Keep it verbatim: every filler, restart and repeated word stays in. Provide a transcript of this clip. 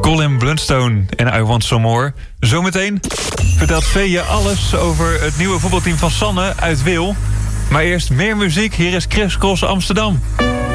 Colin Blunstone en I Want Some More. Zometeen vertelt Vee je alles over het nieuwe voetbalteam van Sanne uit Wil. Maar eerst meer muziek. Hier is Chris Cross Amsterdam.